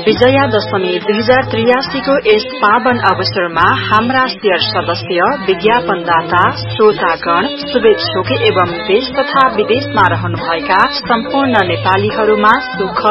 विजया दशमी 2083 को यस पावन अवसरमा हाम्रा शेयर सदस्य, विज्ञापनदाता, श्रोतागण, शुभेच्छुक एवं देश तथा विदेशमा रहनुभएका सम्पूर्ण नेपालीहरूमा सुख